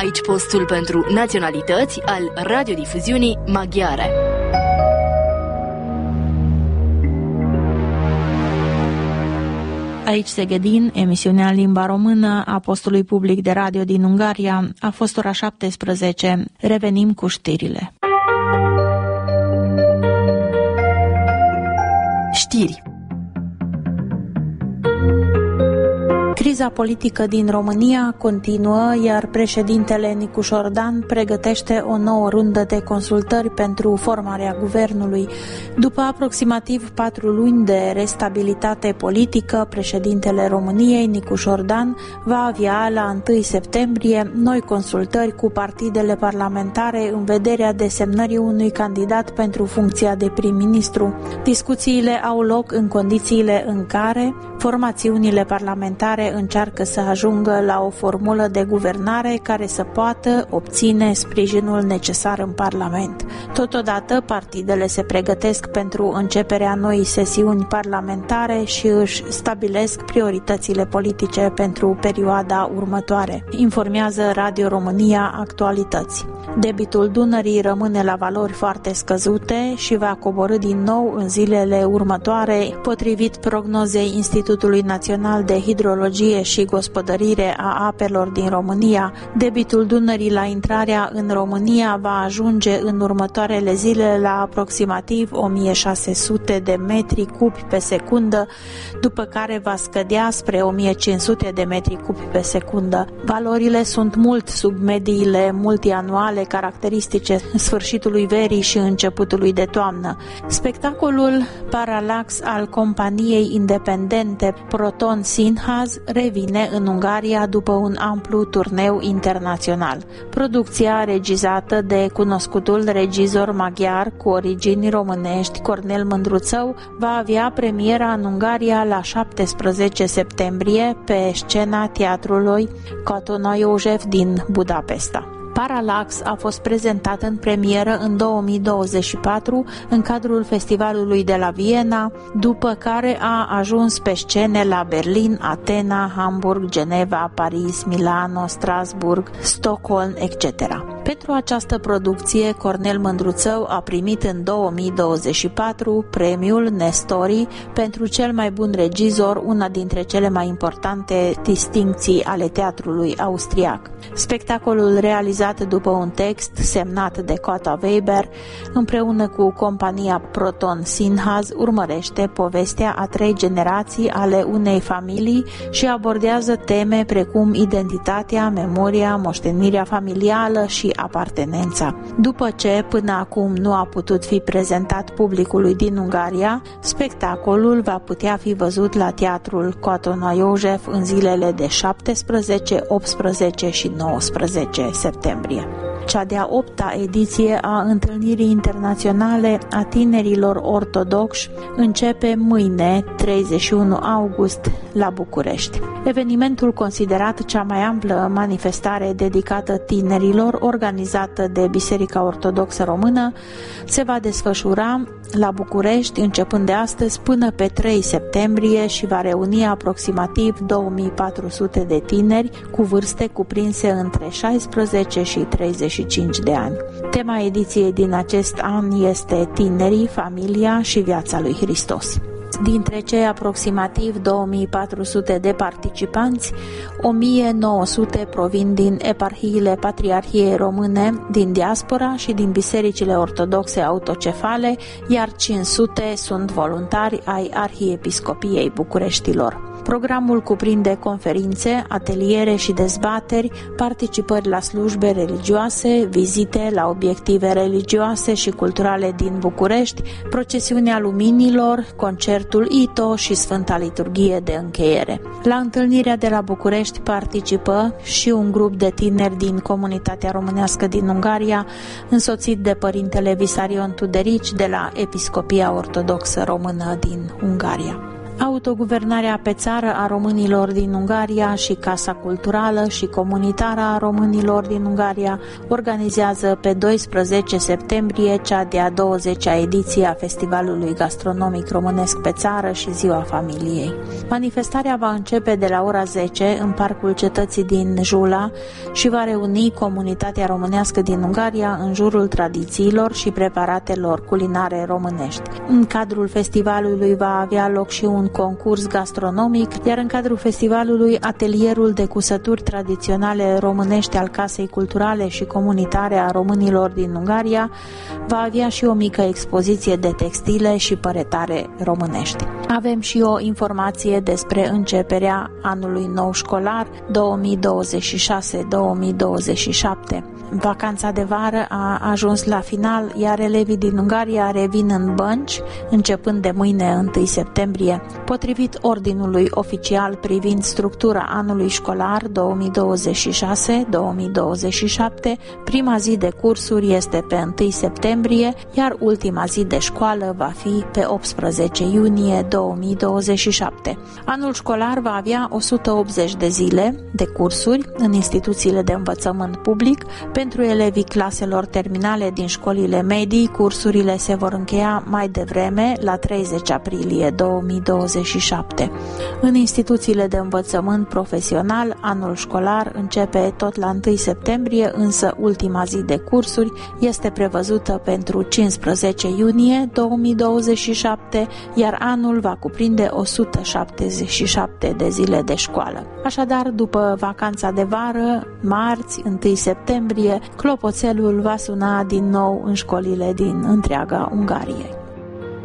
Aici postul pentru naționalități al radiodifuziunii maghiare. Aici Segedin, emisiunea în limba română a postului public de radio din Ungaria. A fost ora 17. Revenim cu știrile. Știri. Criza politică din România continuă, iar președintele Nicuș Ordan pregătește o nouă rundă de consultări pentru formarea guvernului. După aproximativ 4 luni de restabilitate politică, președintele României, Nicuș Ordan, va avea la 1 septembrie noi consultări cu partidele parlamentare în vederea desemnării unui candidat pentru funcția de prim-ministru. Discuțiile au loc în condițiile în care formațiunile parlamentare încearcă să ajungă la o formulă de guvernare care să poată obține sprijinul necesar în Parlament. Totodată, partidele se pregătesc pentru începerea noii sesiuni parlamentare și își stabilesc prioritățile politice pentru perioada următoare. Informează Radio România Actualități. Debitul Dunării rămâne la valori foarte scăzute și va coborî din nou în zilele următoare, potrivit prognozei Institutului Național de Hidrologie și Gospodărire a Apelor din România. Debitul Dunării la intrarea în România va ajunge în următoarele zile la aproximativ 1600 de metri cubi pe secundă, după care va scădea spre 1500 de metri cubi pe secundă. Valorile sunt mult sub mediile multianuale caracteristice sfârșitului verii și începutului de toamnă. Spectacolul Parallax al companiei independente Proton Synhaz revine în Ungaria după un amplu turneu internațional. Producția, regizată de cunoscutul regizor maghiar cu origini românești Cornel Mândruțău, va avea premiera în Ungaria la 17 septembrie pe scena teatrului Katona József din Budapesta. Parallax a fost prezentat în premieră în 2024 în cadrul festivalului de la Viena, după care a ajuns pe scene la Berlin, Atena, Hamburg, Geneva, Paris, Milano, Strasburg, Stockholm, etc. Pentru această producție, Cornel Mândruțău a primit în 2024 premiul Nestori pentru cel mai bun regizor, una dintre cele mai importante distincții ale teatrului austriac. Spectacolul realizat după un text semnat de Cota Weber, împreună cu compania Proton Synhaz, urmărește povestea a 3 generații ale unei familii și abordează teme precum identitatea, memoria, moștenirea familială și apartenența. După ce până acum nu a putut fi prezentat publicului din Ungaria, spectacolul va putea fi văzut la teatrul Katona József în zilele de 17, 18 și 19 septembrie. Cea de-a 8-a ediție a Întâlnirii Internaționale a Tinerilor Ortodoxi începe mâine, 31 august, la București. Evenimentul, considerat cea mai amplă manifestare dedicată tinerilor organizată de Biserica Ortodoxă Română, se va desfășura la București începând de astăzi până pe 3 septembrie și va reuni aproximativ 2400 de tineri cu vârste cuprinse între 16 și 35 de ani. Tema ediției din acest an este Tinerii, familia și viața lui Hristos. Dintre cei aproximativ 2400 de participanți, 1900 provin din eparhiile Patriarhiei Române, din diaspora și din bisericile ortodoxe autocefale, iar 500 sunt voluntari ai Arhiepiscopiei Bucureștilor. Programul cuprinde conferințe, ateliere și dezbateri, participări la slujbe religioase, vizite la obiective religioase și culturale din București, procesiunea luminilor, concertul ITO și Sfânta Liturghie de încheiere. La întâlnirea de la București participă și un grup de tineri din comunitatea românească din Ungaria, însoțit de părintele Visarion Tuderici de la Episcopia Ortodoxă Română din Ungaria. Autoguvernarea pe țară a românilor din Ungaria și Casa Culturală și Comunitară a românilor din Ungaria organizează pe 12 septembrie cea de-a 20-a ediție a Festivalului Gastronomic Românesc pe țară și Ziua Familiei. Manifestarea va începe de la ora 10 în Parcul Cetății din Jula și va reuni comunitatea românească din Ungaria în jurul tradițiilor și preparatelor culinare românești. În cadrul festivalului va avea loc și un concurs gastronomic, iar în cadrul festivalului atelierul de cusături tradiționale românești al Casei Culturale și Comunitare a românilor din Ungaria va avea și o mică expoziție de textile și păretare românești. Avem și o informație despre începerea anului nou școlar 2026-2027. Vacanța de vară a ajuns la final, iar elevii din Ungaria revin în bănci, începând de mâine 1 septembrie. Potrivit ordinului oficial privind structura anului școlar 2026-2027, prima zi de cursuri este pe 1 septembrie, iar ultima zi de școală va fi pe 18 iunie 2027. Anul școlar va avea 180 de zile de cursuri în instituțiile de învățământ public. Pentru elevii claselor terminale din școlile medii, cursurile se vor încheia mai devreme, la 30 aprilie 2027. În instituțiile de învățământ profesional, anul școlar începe tot la 1 septembrie, însă ultima zi de cursuri este prevăzută pentru 15 iunie 2027, iar anul va cuprinde 177 de zile de școală. Așadar, după vacanța de vară, marți, 1 septembrie, clopoțelul va suna din nou în școlile din întreaga Ungarie.